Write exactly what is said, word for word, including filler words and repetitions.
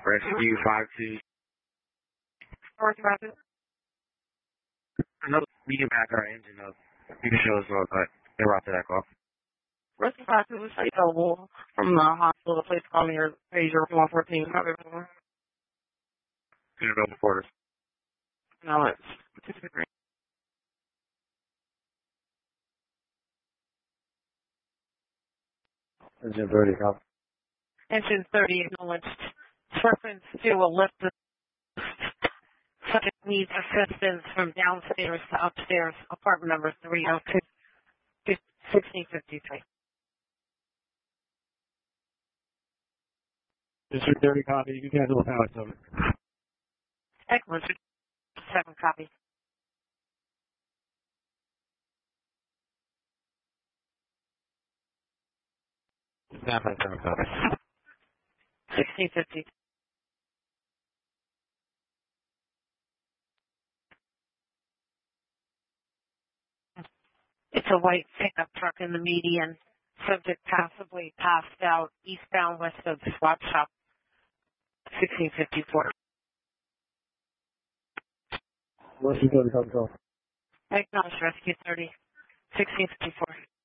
Rescue five two. North Rapid. Another medium back our engine up. You can show us what, but they're out to that call. Rescue five two was available from the hospital. Please call me your pager one fourteen. Have it more. Good enough reporters. Now let's disagree. Engine thirty, copy. Engine thirty acknowledged. Reference to a lift. Subject needs assistance from downstairs to upstairs. Apartment number three oh two, sixteen fifty-three. District thirty, copy. You can handle the power of it. Excellent. Seven copy. Snap and seven copy. sixteen fifty. It's a white pickup truck in the median. Subject passively passed out eastbound west of the swap shop. sixteen fifty-four. Rescue thirty, copy, call. Acknowledge rescue thirty. sixteen fifty-four.